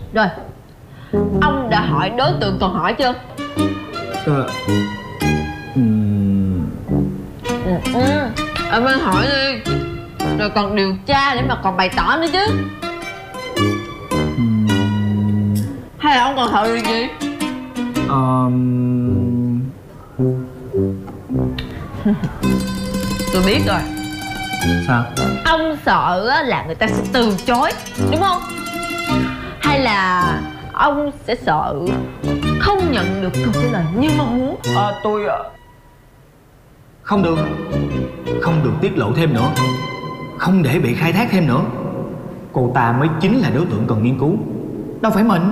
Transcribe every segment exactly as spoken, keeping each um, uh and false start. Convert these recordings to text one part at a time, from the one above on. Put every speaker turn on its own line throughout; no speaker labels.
Rồi, ông đã hỏi đối tượng còn hỏi chưa?
Ờ... Ừm...
Ừ, ừ. Ông ơi hỏi đi. Rồi còn điều tra để mà còn bày tỏ nữa chứ.
Ừm...
Hay là ông còn hỏi điều gì?
Ờm...
Tôi biết rồi.
Sao?
Ông sợ là người ta sẽ từ chối, đúng không? Hay là ông sẽ sợ không nhận được câu trả lời như mong muốn?
À, tôi... Không được. Không được tiết lộ thêm nữa. Không để bị khai thác thêm nữa. Cô ta mới chính là đối tượng cần nghiên cứu, đâu phải mình.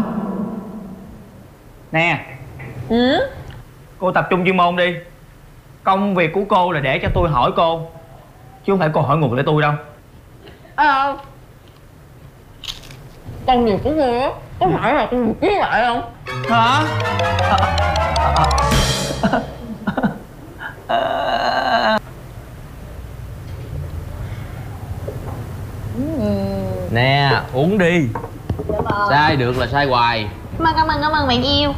Nè.
Ừ?
Cô tập trung chuyên môn đi. Công việc của cô là để cho tôi hỏi cô, chứ không phải cô hỏi ngược lại tôi đâu.
Ờ Công việc của cô á, có phải là công việc với lại không?
Hả?
Nè, uống đi. Sai được là sai hoài.
Cảm ơn, cảm ơn, cảm ơn bạn yêu.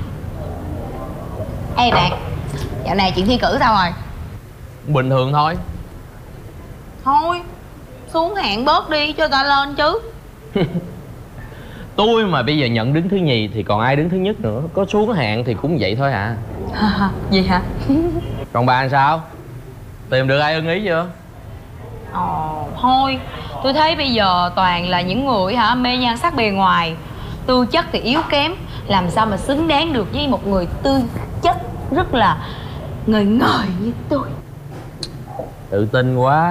Ê Đạt, dạo này chuyện thi cử sao rồi?
Bình thường thôi.
Thôi, xuống hạng bớt đi cho ta lên chứ.
Tôi mà bây giờ nhận đứng thứ nhì thì còn ai đứng thứ nhất nữa. Có xuống hạng thì cũng vậy thôi à.
Gì hả?
Còn bà sao? Tìm được ai ưng ý chưa?
Ồ, thôi, tôi thấy bây giờ toàn là những người hả mê nhan sắc bề ngoài, tư chất thì yếu kém, làm sao mà xứng đáng được với một người tư chất rất là ngời ngời như tôi.
Tự tin quá.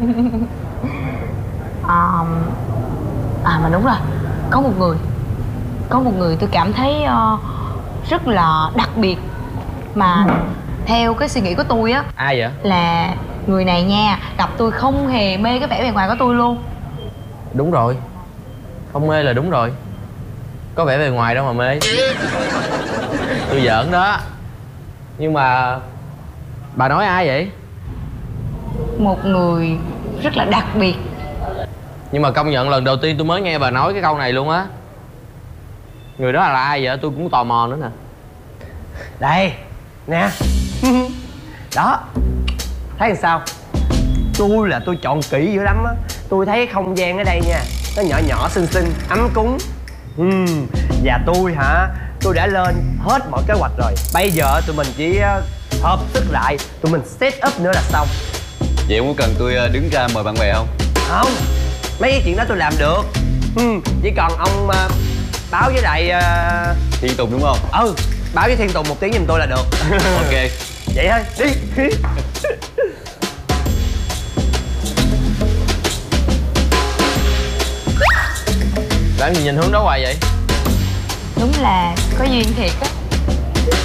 à, à mà đúng rồi, có một người có một người tôi cảm thấy uh, rất là đặc biệt, mà theo cái suy nghĩ của tôi á.
Ai vậy?
Là người này nha, gặp tôi không hề mê cái vẻ bề ngoài của tôi luôn.
Đúng rồi, không mê là đúng rồi. Có vẻ bề ngoài đâu mà mê. Tôi giỡn đó. Nhưng mà bà nói ai vậy?
Một người rất là đặc biệt.
Nhưng mà công nhận lần đầu tiên tôi mới nghe bà nói cái câu này luôn á. Người đó là ai vậy? Tôi cũng tò mò nữa nè.
Đây, nè. Đó, thấy làm sao? Tôi là tôi chọn kỹ dữ lắm á. Tôi thấy không gian ở đây nha, nó nhỏ nhỏ xinh xinh, ấm cúng. uhm, Và tôi hả, tôi đã lên hết mọi kế hoạch rồi. Bây giờ tụi mình chỉ hợp sức lại, tụi mình set up nữa là xong.
Vậy không cần tôi đứng ra mời bạn bè không?
Không, mấy cái chuyện đó tôi làm được. uhm, Chỉ cần ông uh, báo với lại uh...
Thiên Tùng đúng không?
Ừ, báo với Thiên Tùng một tiếng giùm tôi là được.
Ok.
Vậy thôi, đi.
Làm gì nhìn hướng đó hoài vậy?
Đúng là có duyên thiệt á.